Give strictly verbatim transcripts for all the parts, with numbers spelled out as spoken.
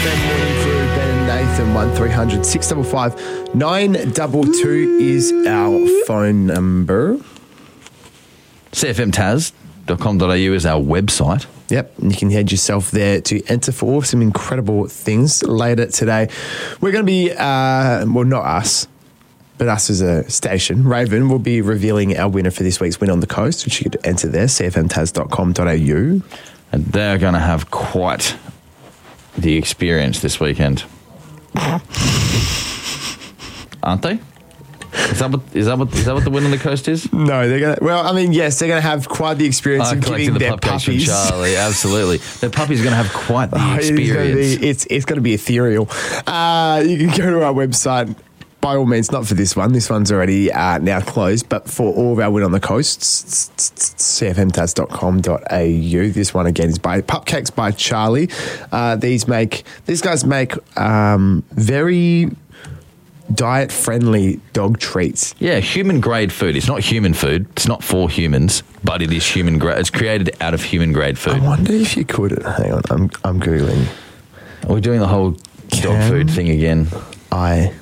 M Morning Crew, Ben and Nathan, one three hundred six five five nine two two is our phone number. C F M Taz dot com dot a u is our website. Yep, and you can head yourself there to enter for some incredible things later today. We're going to be, uh, well, not us, but us as a station, Raven, will be revealing our winner for this week's Win on the Coast, which you could enter there, C F M Taz dot com dot a u. And they're going to have quite the experience this weekend. Aren't they? Is that what is that what is that what the Win on the Coast is? No, they're gonna. Well, I mean, yes, they're gonna have quite the experience Oh, of giving the their pupcakes puppies. from Charlie, absolutely. Their puppy's going to have quite the Oh, experience. It's gonna be, it's, it's going to be ethereal. Uh, you can go to our website. By all means, not for this one. This one's already uh, now closed. But for all of our Win on the Coasts, C F M Taz dot com dot a u. This one again is by Pupcakes by Charlie. Uh, these make these guys make um, very diet friendly dog treats. Yeah, human grade food. It's not human food. It's not for humans, but it is human grade. It's created out of human grade food. I wonder if you could. Hang on, I'm I'm googling. Are we doing the whole Can dog food thing again? I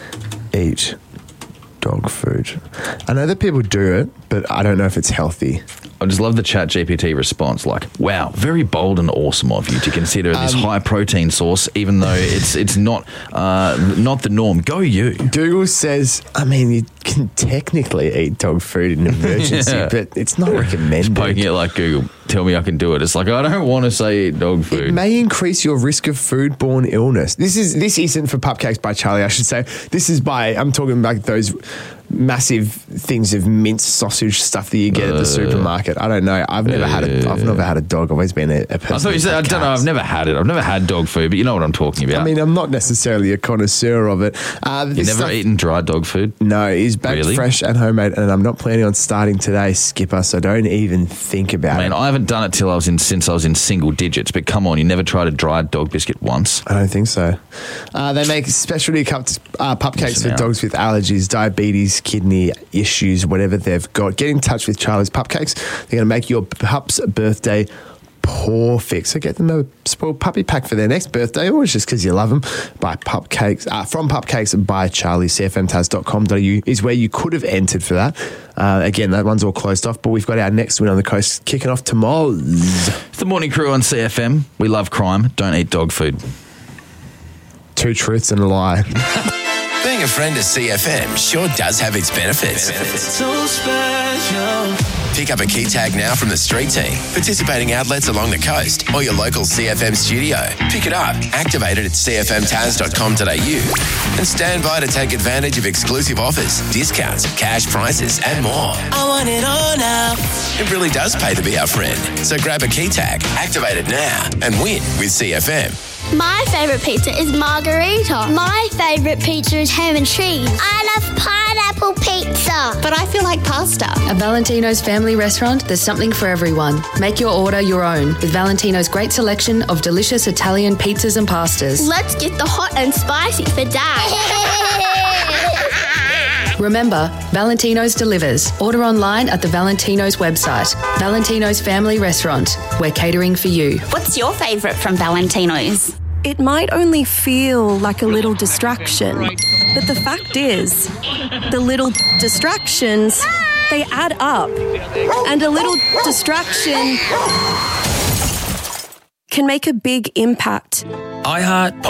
eat dog food. I know that people do it, but I don't know if it's healthy. I just love the Chat G P T response. Like, wow, very bold and awesome of you to consider this Um, high protein source, even though it's it's not uh, not the norm. Go you. Google says, I mean, you can technically eat dog food in an emergency, Yeah. but it's not recommended. Poking it like Google. Tell me I can do it. It's like, I don't want to say eat dog food. It may increase your risk of foodborne illness. This is this isn't for Pupcakes by Charlie, I should say. This is by, I'm talking about those massive things of minced sausage stuff that you get at the supermarket. I don't know. I've never had a I've never had a dog. I've always been a, a person. I thought you said, I don't know, I've never had it. I've never had dog food, but you know what I'm talking about. I mean, I'm not necessarily a connoisseur of it. Uh, You've never stuff, eaten dry dog food? No, it's baked Really? fresh and homemade, and I'm not planning on starting today, Skipper, so don't even think about I mean, it. I haven't done it till I was in since I was in single digits, but come on, you never tried a dried dog biscuit once? I don't think so. Uh, they make specialty cups, uh, pupcakes Listen for out. dogs with allergies, diabetes, kidney issues, whatever they've got. Get in touch with Charlie's Pupcakes. They're going to make your pup's birthday perfect. So get them a spoiled puppy pack for their next birthday, or it's just because you love them. By Pupcakes, uh, from Pupcakes by Charlie. C F M Taz dot com dot a u is where you could have entered for that. Uh, again, that one's all closed off, but we've got our next Win on the Coast kicking off tomorrow. It's the Morning Crew on C F M. We love crime. Don't eat dog food. Two truths and a lie. Being a friend of C F M sure does have its benefits. So special. Pick up a key tag now from the street team, participating outlets along the coast, or your local C F M studio. Pick it up, activate it at C F M Taz dot com dot a u, and stand by to take advantage of exclusive offers, discounts, cash prizes, and more. I want it all now. It really does pay to be our friend. So grab a key tag, activate it now, and win with C F M. My favourite pizza is margarita. My favourite pizza is ham and cheese. I love pineapple pizza. But I feel like pasta. At Valentino's Family Restaurant, there's something for everyone. Make your order your own with Valentino's great selection of delicious Italian pizzas and pastas. Let's get the hot and spicy for Dad. Remember, Valentino's delivers. Order online at the Valentino's website. Valentino's Family Restaurant. We're catering for you. What's your favourite from Valentino's? It might only feel like a little distraction, but the fact is, the little distractions, they add up. And a little distraction can make a big impact. iHeart